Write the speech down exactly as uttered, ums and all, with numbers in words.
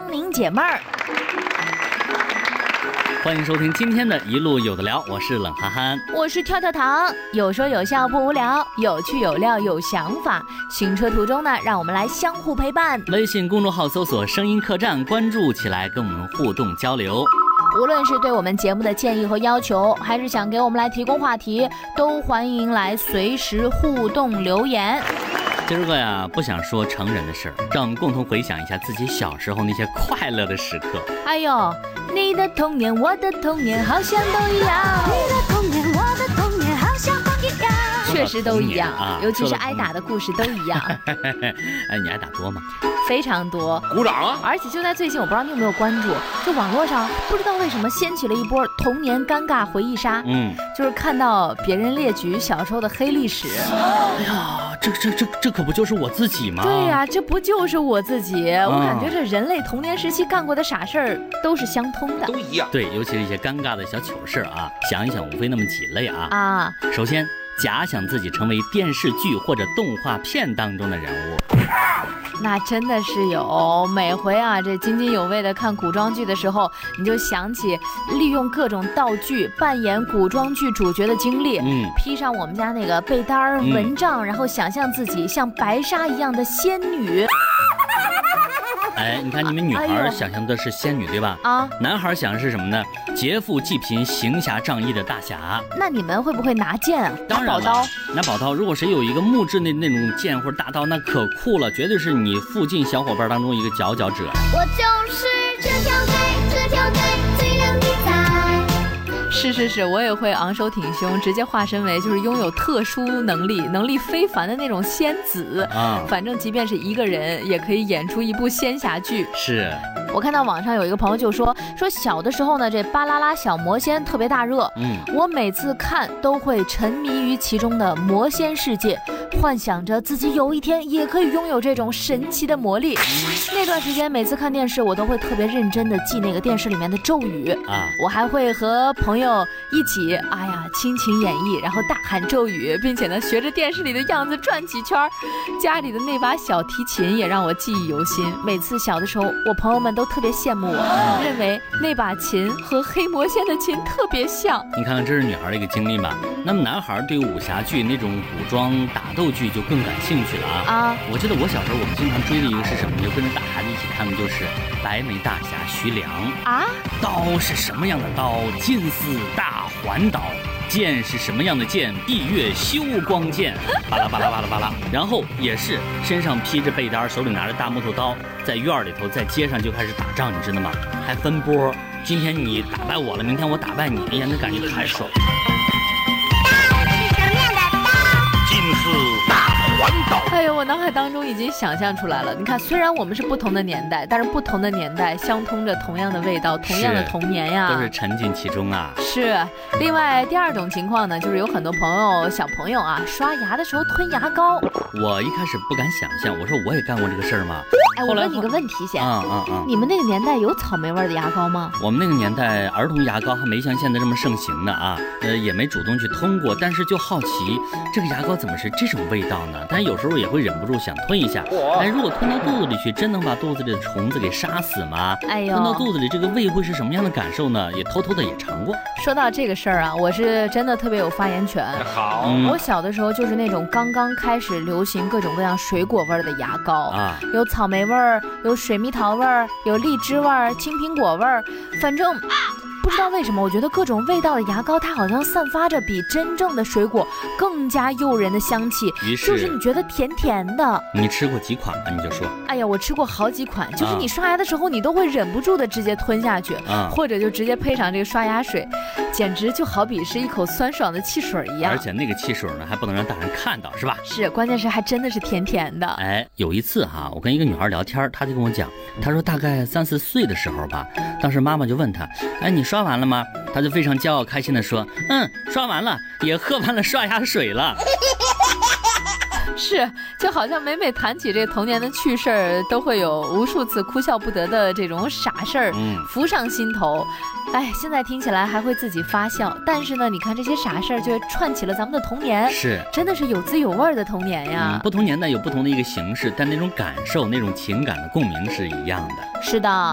帮您解闷儿。 欢迎收听今天的一路有的聊，我是冷憨憨， 我是跳跳糖，有说有笑不无聊，有趣有料有想法。行车途中呢，让我们来相互陪伴。 微信公众号搜索声音客栈，关注起来，跟我们互动交流。 无论是对我们节目的建议和要求，还是想给我们来提供话题，都欢迎来随时互动留言。 今儿个呀，不想说成人的事儿，让我们共同回想一下自己小时候那些快乐的时刻。 哎呦，你的童年，我的童年，好像都一样。你的童年，我的童年，好像都一样。确实都一样啊，尤其是挨打的故事都一样。 哎，你挨打多吗？ 非常多， 鼓掌啊！ 而且就在最近，我不知道你有没有关注，就网络上不知道为什么掀起了一波童年尴尬回忆杀。嗯，就是看到别人列举小时候的黑历史。 哎呀，这这这这可不就是我自己吗？ 对呀、啊，这不就是我自己？我感觉这人类童年时期干过的傻事儿都是相通的， 都一样。 对，尤其是一些尴尬的小糗事啊，想一想，无非那么几类啊。 啊， 首先，假想自己成为电视剧或者动画片当中的人物。 那真的是有，每回啊这津津有味的看古装剧的时候，你就想起利用各种道具扮演古装剧主角的经历，嗯，披上我们家那个被单儿、蚊帐、嗯，然后想象自己像白纱一样的仙女。 哎，你看你们女孩想象的是仙女、哎、对吧？啊，男孩想的是什么呢？劫富济贫、行侠仗义的大侠。 那你们会不会拿剑啊？ 当然了， 拿宝刀。 拿宝刀。如果谁有一个木质的那种剑或者大刀，那可酷了，绝对是你附近小伙伴当中一个佼佼者。 我就是这条队，这条队最靓的仔。 是是是，我也会昂首挺胸，直接化身为就是拥有特殊能力、能力非凡的那种仙子啊！反正即便是一个人，也可以演出一部仙侠剧。 是。 我看到网上有一个朋友就说说小的时候呢，这巴啦啦小魔仙特别大热，嗯，我每次看都会沉迷于其中的魔仙世界，幻想着自己有一天也可以拥有这种神奇的魔力。那段时间每次看电视，我都会特别认真的记那个电视里面的咒语啊，我还会和朋友一起，哎呀，倾情演绎，然后大喊咒语，并且呢学着电视里的样子转几圈。家里的那把小提琴也让我记忆犹新。每次小的时候，我朋友们都特别羡慕我，认为那把琴和黑魔仙的琴特别像。 你看看，这是女孩的一个经历吧。那么男孩对武侠剧那种古装打斗剧就更感兴趣了啊。啊，我记得我小时候我们经常追的一个是什么？就跟着大孩子一起看的就是白眉大侠徐良啊。刀是什么样的刀？近似大环刀。剑是什么样的剑？闭月修光剑，巴拉巴拉巴拉巴拉。然后也是身上披着被单，手里拿着大木头刀，在院里头，在街上就开始打仗，你知道吗？还分波，今天你打败我了，明天我打败你，哎呀，那感觉太爽。 刀是什么样的刀？ 近似大环刀。 哎呦，我脑海当中已经想象出来了。你看，虽然我们是不同的年代，但是不同的年代相通着同样的味道，同样的童年呀， 都是沉浸其中啊。 是。另外，第二种情况呢，就是有很多朋友、小朋友啊，刷牙的时候吞牙膏。 我一开始不敢想象，我说我也干过这个事儿吗？ 哎，我问你个问题先， 啊啊啊！ 你们那个年代有草莓味的牙膏吗？ 我们那个年代，儿童牙膏还没像现在这么盛行呢啊，呃，也没主动去通过，但是就好奇这个牙膏怎么是这种味道呢？但是有时候也会忍不住想吞一下。哎，如果吞到肚子里去，真能把肚子里的虫子给杀死吗？哎呦，吞到肚子里这个味会是什么样的感受呢？也偷偷的也尝过。 说到这个事儿啊，我是真的特别有发言权。 好， 嗯、 我小的时候就是那种刚刚开始流行各种各样水果味的牙膏啊，有草莓味儿，有水蜜桃味儿，有荔枝味儿，青苹果味儿，反正。不知道为什么，我觉得各种味道的牙膏，它好像散发着比真正的水果更加诱人的香气， 于是就是你觉得甜甜的。 你吃过几款吧？你就说。 哎呀，我吃过好几款，就是你刷牙的时候，你都会忍不住的直接吞下去，啊、或者就直接配上这个刷牙水，简直就好比是一口酸爽的汽水一样。 而且那个汽水呢，还不能让大人看到，是吧？ 是，关键是还真的是甜甜的。 哎，有一次哈，我跟一个女孩聊天，她就跟我讲，她说大概三四岁的时候吧，当时妈妈就问她，哎，你刷完了吗？他就非常骄傲开心地说，嗯，刷完了，也喝完了刷牙水了。 是，就好像每每谈起这童年的趣事儿，都会有无数次哭笑不得的这种傻事儿浮上心头。哎，现在听起来还会自己发笑，但是呢，你看这些傻事儿就串起了咱们的童年， 是， 真的是有滋有味的童年呀。 嗯，不同年代有不同的一个形式，但那种感受、那种情感的共鸣是一样的。 是的。